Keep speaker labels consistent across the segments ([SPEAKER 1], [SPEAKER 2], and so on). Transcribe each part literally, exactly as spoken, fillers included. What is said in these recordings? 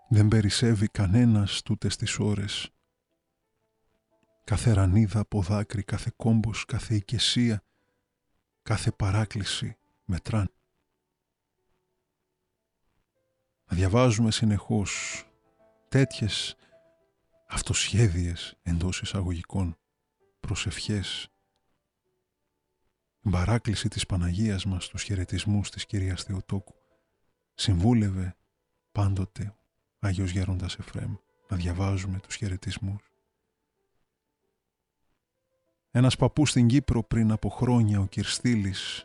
[SPEAKER 1] Δεν περισσεύει κανένας τούτες τις ώρες. Κάθε ρανίδα από δάκρυ, κάθε κόμπος, κάθε οικεσία, κάθε παράκληση μετράν. Να διαβάζουμε συνεχώς τέτοιες αυτοσχέδιες εντός εισαγωγικών προσευχές. Η παράκληση της Παναγίας μας στους χαιρετισμούς της Κυρίας Θεοτόκου συμβούλευε πάντοτε ο Άγιος Γέροντας Εφραίμ να διαβάζουμε τους χαιρετισμούς. Ένας παππούς στην Κύπρο πριν από χρόνια, ο Κυρστήλης,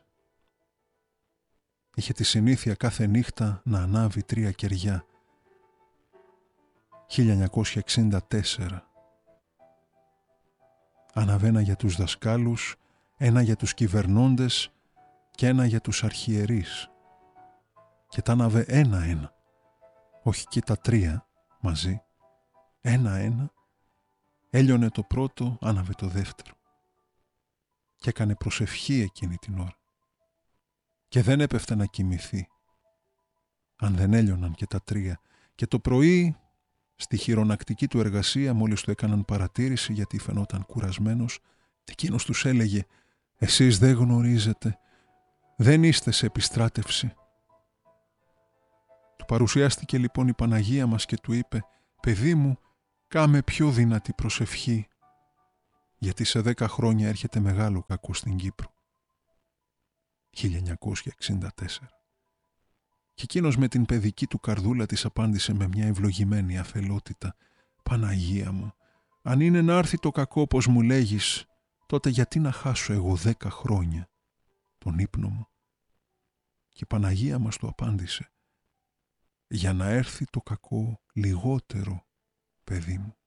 [SPEAKER 1] είχε τη συνήθεια κάθε νύχτα να ανάβει τρία κεριά. χίλια εννιακόσια εξήντα τέσσερα. Άναβε ένα για τους δασκάλους, ένα για τους κυβερνώντες και ένα για τους αρχιερείς. Και τα άναβε ένα-ένα, όχι και τα τρία μαζί. Ένα-ένα, έλειωνε το πρώτο, άναβε το δεύτερο. Και έκανε προσευχή εκείνη την ώρα. Και δεν έπεφτε να κοιμηθεί, αν δεν έλειωναν και τα τρία. Και το πρωί, στη χειρονακτική του εργασία, μόλις του έκαναν παρατήρηση γιατί φαινόταν κουρασμένος, εκείνος τους έλεγε «Εσείς δεν γνωρίζετε, δεν είστε σε επιστράτευση». Του παρουσιάστηκε λοιπόν η Παναγία μας και του είπε «Παιδί μου, κάμε πιο δυνατή προσευχή, γιατί σε δέκα χρόνια έρχεται μεγάλο κακό στην Κύπρο». χίλια εννιακόσια εξήντα τέσσερα. Και εκείνος με την παιδική του καρδούλα της απάντησε με μια ευλογημένη αφελότητα «Παναγία μου, αν είναι να έρθει το κακό όπως μου λέγεις, τότε γιατί να χάσω εγώ δέκα χρόνια τον ύπνο μου?» Και η Παναγία μας του απάντησε «Για να έρθει το κακό λιγότερο, παιδί μου».